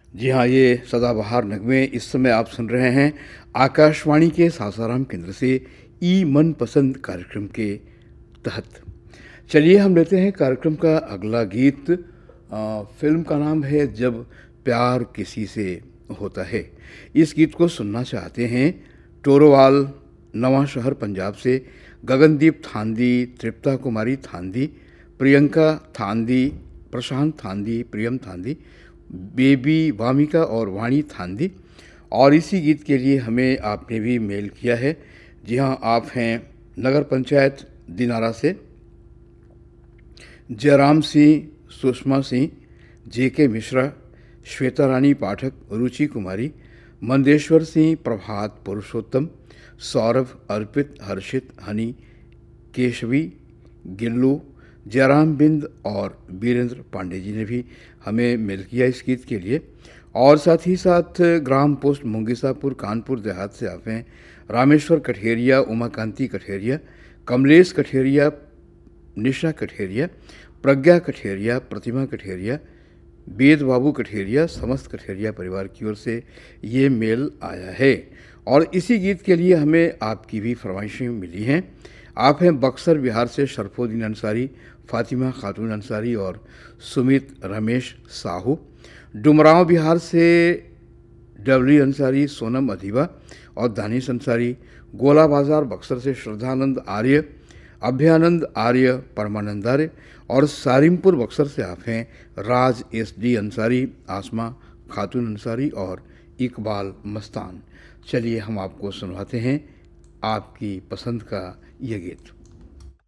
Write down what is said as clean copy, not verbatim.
जी हाँ, ये सदाबहार नगमे इस समय आप सुन रहे हैं आकाशवाणी के सासाराम केंद्र से ई मन पसंद कार्यक्रम के तहत। चलिए हम लेते हैं कार्यक्रम का अगला गीत। फिल्म का नाम है जब प्यार किसी से होता है। इस गीत को सुनना चाहते हैं टोरोवाल, नवा शहर पंजाब से गगनदीप थांदी, तृप्ता कुमारी थांदी, प्रियंका थांदी, प्रशांत थांदी, प्रियम थांदी, बेबी वामिका और वाणी थांदी। और इसी गीत के लिए हमें आपने भी मेल किया है। जी हाँ, आप हैं नगर पंचायत दिनारा से जयराम सिंह, सुषमा सिंह, जेके मिश्रा, श्वेता रानी पाठक, रुचि कुमारी, मंदेश्वर सिंह, प्रभात पुरुषोत्तम, सौरभ, अर्पित, हर्षित, हनी, केशवी, गिल्लू, जयराम बिंद और वीरेंद्र पांडे जी ने भी हमें मेल किया इस गीत के लिए। और साथ ही साथ ग्राम पोस्ट मुंगीसापुर, कानपुर देहात से आप हैं रामेश्वर कठेरिया, उमाकांति कठेरिया, कमलेश कठेरिया, निशा कठेरिया, प्रज्ञा कठेरिया, प्रतिमा कठेरिया, वेद बाबू कठेरिया, समस्त कठेरिया परिवार की ओर से ये मेल आया है। और इसी गीत के लिए हमें आपकी भी फरमाइशें मिली हैं। आप हैं बक्सर बिहार से शरफुद्दीन अंसारी, फातिमा खातून अंसारी और सुमित रमेश साहू, डुमरांव बिहार से डबली अंसारी, सोनम अधीबा और दानिश अंसारी, गोला बाजार बक्सर से श्रद्धानंद आर्य, अभ्यानंद आर्य, परमानंद आर्य और सारिमपुर बक्सर से आप हैं राज SD अंसारी, आसमा खातून अंसारी और इकबाल मस्तान। चलिए हम आपको सुनवाते हैं आपकी पसंद का ये गीत।